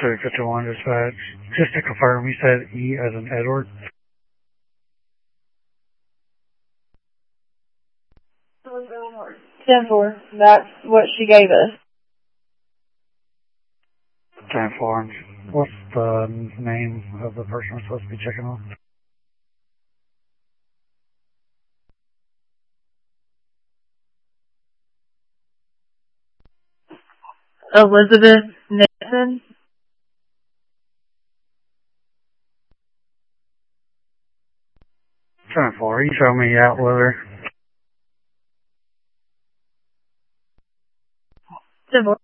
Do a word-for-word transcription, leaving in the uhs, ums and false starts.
three fifty-one dispatch. Just to confirm, you said E as in Edward? ten four. That's what she gave us. ten four. What's the name of the person we're supposed to be checking on? Elizabeth Nixon. ten four. You show me out with her. ten four.